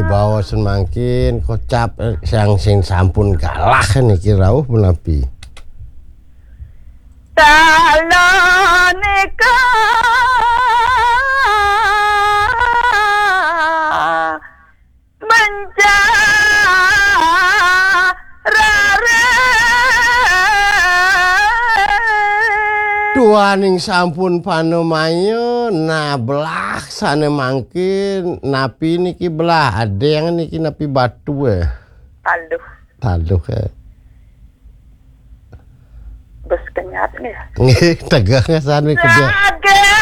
bawa semangkin kocap sang sing sampun kalah niki rawuh menapi. Taloneka Duaning sampun panumayo belah sane mangkin napi niki belah ada yang niki napi batu taluh bes kenyat nih tegaknya sane kerja